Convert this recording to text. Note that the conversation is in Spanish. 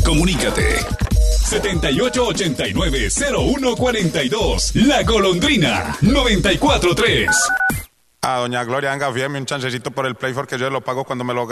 Comunícate. 7889-0142. La Golondrina 94.3. A doña Gloria, venga, fíjeme un chancecito por el Play, porque yo lo pago cuando me lo